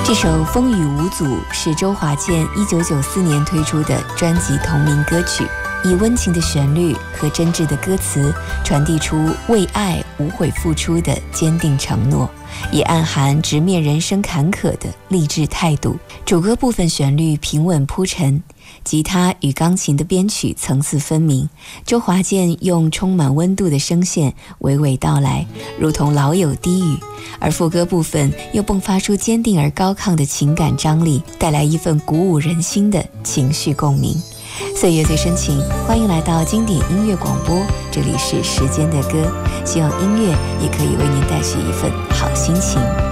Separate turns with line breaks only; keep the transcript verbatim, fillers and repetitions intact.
这首《风雨无阻》是周华健一九九四年推出的专辑同名歌曲，以温情的旋律和真挚的歌词传递出为爱无悔付出的坚定承诺，也暗含直面人生坎坷的励志态度。主歌部分旋律平稳铺陈，吉他与钢琴的编曲层次分明，周华健用充满温度的声线娓娓道来，如同老友低语，而副歌部分又迸发出坚定而高亢的情感张力，带来一份鼓舞人心的情绪共鸣。岁月最深情，欢迎来到经典音乐广播，这里是时间的歌，希望音乐也可以为您带去一份好心情。